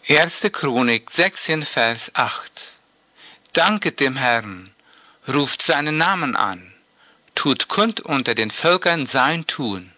1. Chronik 16, Vers 8. Danket dem Herrn, ruft seinen Namen an, tut kund unter den Völkern sein Tun.